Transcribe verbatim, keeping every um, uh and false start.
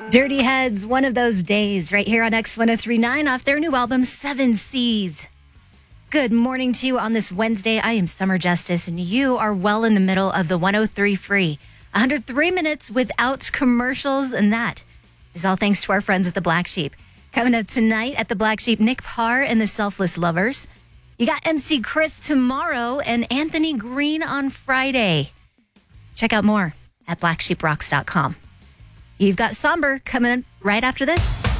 Dirty Heads, One of Those Days, right here on X one oh three point nine off their new album, Seven Seas. Good morning to you on this Wednesday. I am Summer Justice, and you are well in the middle of the one oh three free. one hundred three minutes without commercials, and that is all thanks to our friends at the Black Sheep. Coming up tonight at the Black Sheep, Nick Parr and the Selfless Lovers. You got M C Chris tomorrow and Anthony Green on Friday. Check out more at black sheep rocks dot com. You've got Somber coming in right after this.